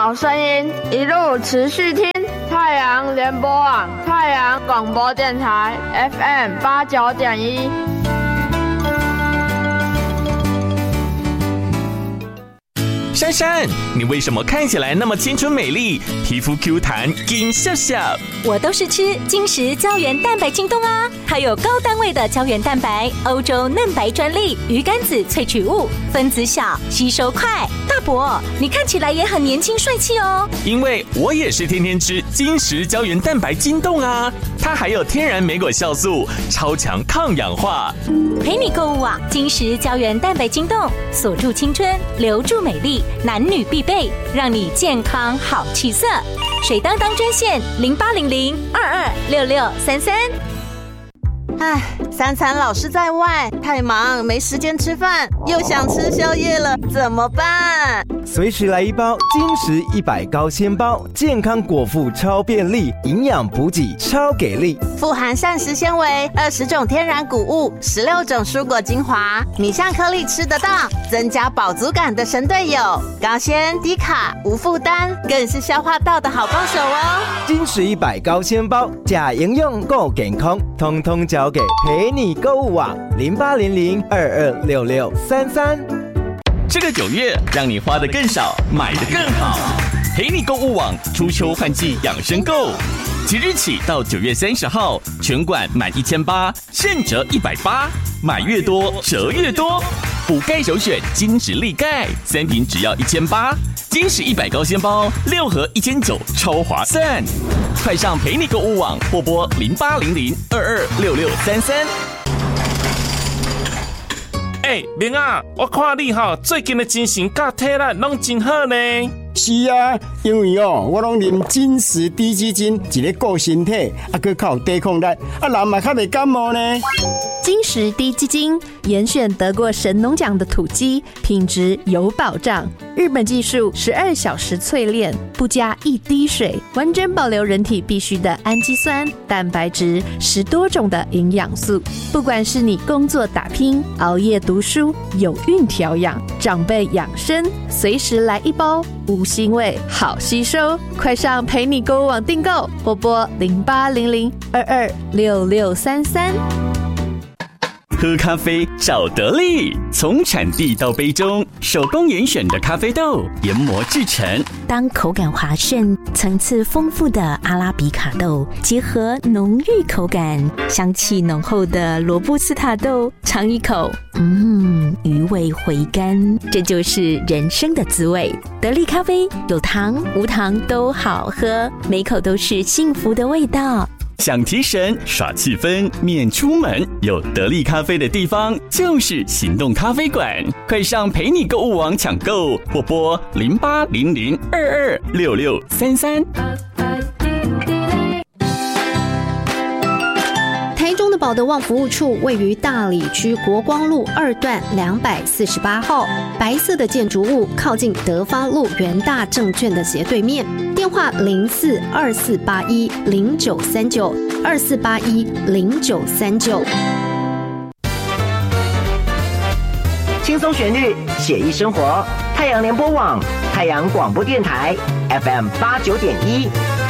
好声音，一路持续听太阳联播网、太阳广播电台 FM89.1。 珊珊，你为什么看起来那么清纯美丽，皮肤 Q 弹，金笑笑？ 我都是吃金石胶原蛋白精冻啊，它有高单位的胶原蛋白，欧洲嫩白专利，鱼肝子萃取物，分子小，吸收快。大伯，你看起来也很年轻帅气哦。 因为我也是天天吃金石胶原蛋白精冻啊，它还有天然莓果酵素，超强抗氧化。 陪你购物网，金石胶原蛋白精冻，锁住青春，留住美丽。男女必备，让你健康好气色。水当当专线0800226633。 唉，三餐老是在外，太忙没时间吃饭，又想吃宵夜了，怎么办？ 随时来一包金石100高纤包，健康果腹超便利，营养补给超给力， 富含膳食纤维，20种天然谷物，16种蔬果精华，米香颗粒吃得到，增加饱足感的神队友，高纤低卡无负担，更是消化道的好帮手哦。 金石100高纤包，假营养够健康，通通交给陪你购物网0800226633。 这个9月，让你花得更少，买得更好。陪你购物网初秋换季养生购，即日起到9月30号，全馆满1800现折180，买越多折越多。补钙首选金石力钙，3瓶只要1800，金石100高纤包6盒1900，超划算。快上陪你购物网或拨0800226633。 明啊，我看你最近的精神甲体力拢真好呢。 是啊，因为我拢啉金石低基金，一个顾身体，还靠有抵抗力，人嘛较袂感冒呢。 金石低基金严选得过神农奖的土鸡，品质有保障。日本技术12小时淬炼，不加一滴水，完整保留人体必需的氨基酸、蛋白质，10多种的营养素。不管是你工作打拼、熬夜读书、有孕调养、长辈养生，随时来一包，无腥味，好吸收。快上陪你购物网订购，或拨0800226633。 喝咖啡找得力，从产地到杯中，手工严选的咖啡豆研磨制成。 当口感滑顺、层次丰富的阿拉比卡豆结合浓郁口感、香气浓厚的罗布斯塔豆，尝一口，余味回甘，这就是人生的滋味。得力咖啡有糖无糖都好喝，每口都是幸福的味道。 想提神耍气氛，免出门，有得力咖啡的地方就是行动咖啡馆。快上陪你购物网抢购，或拨0800226633。 台中的保德旺服务处位于大里区国光路2段248号，白色的建筑物靠近德发路元大证券的斜对面，电话0424810939，24810939。 轻松旋律，写意生活。太阳联播网、太阳广播电台 FM89.1。